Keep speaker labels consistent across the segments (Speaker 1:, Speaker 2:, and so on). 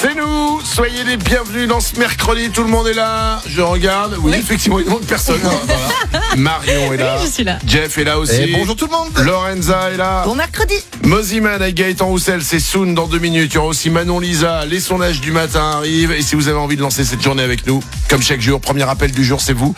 Speaker 1: C'est nous, soyez les bienvenus dans ce mercredi, tout le monde est là, je regarde, oui. Effectivement il manque personne. Voilà. Marion est là,
Speaker 2: oui, je suis là.
Speaker 1: Jeff est là aussi.
Speaker 3: Et bonjour tout le monde.
Speaker 1: Lorenza est là.
Speaker 4: Bon mercredi.
Speaker 1: Moziman avec Gaëtan Roussel, c'est Soun dans 2 minutes. Il y aura aussi Manon Lisa, les sondages du matin arrivent. Et si vous avez envie de lancer cette journée avec nous, comme chaque jour, premier appel du jour, c'est vous.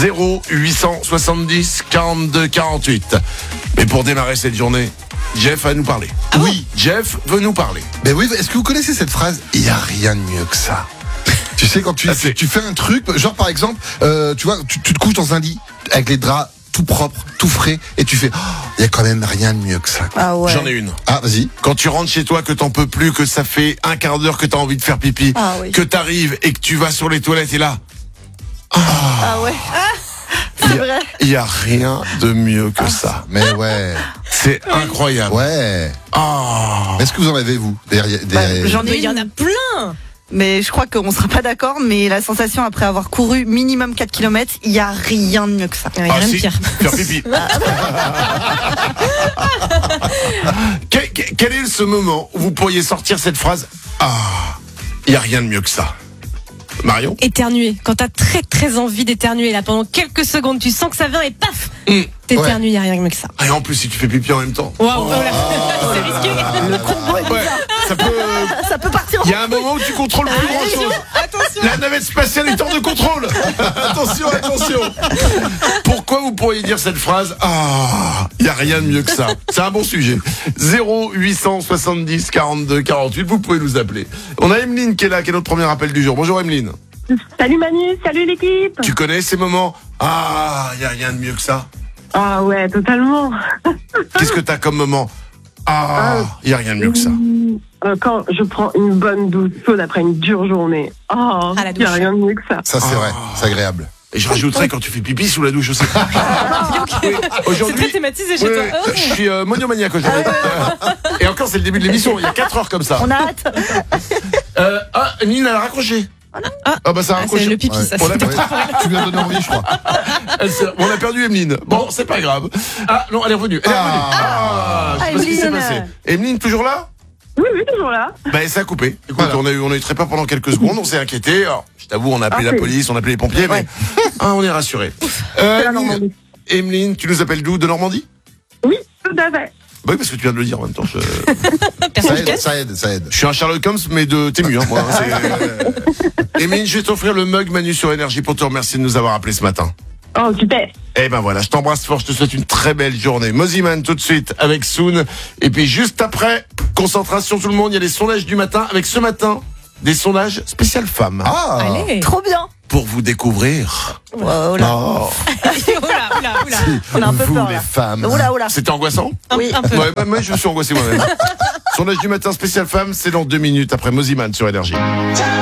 Speaker 1: 0870 42 48. Mais pour démarrer cette journée, Jeff va nous parler. Oui, Jeff veut nous parler.
Speaker 3: Mais oui, est-ce que vous connaissez cette phrase? Il n'y a rien de mieux que ça. Tu sais, quand tu fais un truc, genre par exemple, tu vois, tu te couches dans un lit avec les draps tout propres, tout frais, et tu fais, il y a quand même rien de mieux que ça.
Speaker 4: Ah ouais.
Speaker 1: J'en ai une.
Speaker 3: Ah, vas-y.
Speaker 1: Quand tu rentres chez toi, que t'en peux plus, que ça fait un quart d'heure que t'as envie de faire pipi, que t'arrives et que tu vas sur les toilettes et là.
Speaker 4: Ah ouais. C'est vrai.
Speaker 1: Il y a rien de mieux que ça.
Speaker 3: Mais ouais.
Speaker 1: C'est incroyable.
Speaker 3: Ouais.
Speaker 1: Ah.
Speaker 3: Est-ce que vous en avez, vous?
Speaker 4: J'en ai
Speaker 2: Mais il y en a plein.
Speaker 4: Mais je crois qu'on sera pas d'accord, mais la sensation après avoir couru minimum 4 km, il y a rien de mieux que ça.
Speaker 2: Il y a rien de
Speaker 1: si,
Speaker 2: pire.
Speaker 1: faire pipi. Quel est ce moment où vous pourriez sortir cette phrase? Ah, il y a rien de mieux que ça. Marion?
Speaker 2: Éternuer. Quand t'as très très envie d'éternuer, là, pendant quelques secondes, tu sens que ça vient et paf, t'éternues, il n'y a rien de mieux que ça.
Speaker 1: Et en plus, si tu fais pipi en même temps.
Speaker 2: Waouh, voilà. C'est risqué.
Speaker 1: Ouais,
Speaker 4: Ça peut partir.
Speaker 1: Il y a un moment où tu contrôles plus grand chose.
Speaker 2: Attention.
Speaker 1: La navette spatiale est hors de contrôle. Attention, attention. Pourquoi vous pourriez dire cette phrase? Ah, il y a rien de mieux que ça. C'est un bon sujet. 0870 42 48. Vous pouvez nous appeler. On a Emeline qui est là, qui est notre premier appel du jour. Bonjour Emeline.
Speaker 5: Salut Manu, salut l'équipe.
Speaker 1: Tu connais ces moments? Ah, il y a rien de mieux que ça.
Speaker 5: Ah ouais, totalement.
Speaker 1: Qu'est-ce que t'as comme moment? Ah, il y a rien de mieux que ça.
Speaker 5: Quand je prends une bonne douche chaude après une dure journée. Oh,
Speaker 2: À la
Speaker 5: il n'y a
Speaker 2: douche.
Speaker 5: rien de mieux que ça.
Speaker 3: Ça, c'est vrai. C'est agréable.
Speaker 1: Et je rajouterais quand tu fais pipi sous la douche aussi. Oui,
Speaker 2: C'est
Speaker 1: aujourd'hui,
Speaker 2: très thématisé chez
Speaker 1: oui,
Speaker 2: toi.
Speaker 1: je suis monomaniaque aujourd'hui. Et encore, c'est le début de l'émission. Il y a 4 heures comme ça.
Speaker 4: On a hâte.
Speaker 1: Emeline, elle a raccroché. Ah bah ça a
Speaker 2: Ah,
Speaker 1: raccroché.
Speaker 2: c'est le pipi,
Speaker 3: Ouais.
Speaker 2: ça.
Speaker 1: On a,
Speaker 3: Ouais. Tu lui as donné envie, je crois.
Speaker 1: on a perdu Emeline. Bon, c'est pas grave. Ah non, elle est revenue. Je sais pas ce qui s'est
Speaker 4: Emeline.
Speaker 1: passé. Emeline, toujours là?
Speaker 5: Oui, toujours là.
Speaker 1: Bah ça a coupé. Écoute,
Speaker 3: Voilà.
Speaker 1: on a eu très peur pendant quelques secondes, on s'est inquiété. Alors, je t'avoue, on a appelé la police, on a appelé les pompiers, mais on est rassuré.
Speaker 5: C'est la Normandie.
Speaker 1: Emeline, tu nous appelles d'où? De Normandie?
Speaker 5: Oui, tout à fait.
Speaker 1: Bah oui, parce que tu viens de le dire en même temps.
Speaker 2: Personne
Speaker 3: Ça
Speaker 2: ne
Speaker 3: aide, ça aide, ça aide.
Speaker 1: Je suis un Sherlock Holmes, mais de Tému. Hein, moi, Emeline, je vais t'offrir le mug Manu sur Énergie pour te remercier de nous avoir appelé ce matin.
Speaker 5: Oh, super.
Speaker 1: Eh ben voilà, je t'embrasse fort, je te souhaite une très belle journée. Moziman tout de suite avec Soun. Et puis juste après, concentration tout le monde, il y a les sondages du matin. Avec ce matin, des sondages spécial femmes.
Speaker 3: Ah!
Speaker 2: Allez.
Speaker 4: Trop bien.
Speaker 1: Pour vous découvrir.
Speaker 4: Oh là.
Speaker 3: Oh,
Speaker 2: Oula.
Speaker 4: On a un peu
Speaker 3: vous,
Speaker 4: peur
Speaker 3: les
Speaker 4: là.
Speaker 3: femmes.
Speaker 4: Oula, oula.
Speaker 1: C'était angoissant?
Speaker 4: Oui.
Speaker 2: Un peu.
Speaker 1: Ouais, moi je suis angoissé moi-même. Sondage du matin spécial femmes, c'est dans 2 minutes après Moziman sur Énergie.